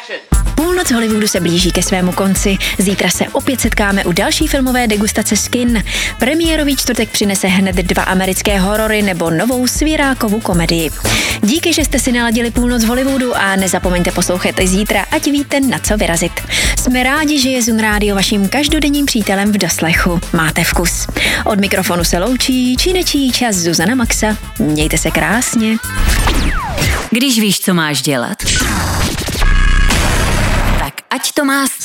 Půlnoc Hollywoodu se blíží ke svému konci. Zítra se opět setkáme u další filmové degustace Skin. Premiérový čtvrtek přinese hned 2 americké horory nebo novou svěrákovou komedii. Díky, že jste si naladili Půlnoc Hollywoodu a nezapomeňte poslouchat i zítra, ať víte, na co vyrazit. Jsme rádi, že je Zoom Radio vaším každodenním přítelem v doslechu. Máte vkus. Od mikrofonu se loučí čínečí čas Zuzana Maxa. Mějte se krásně. Když víš, co máš dělat, tak ať to má styl.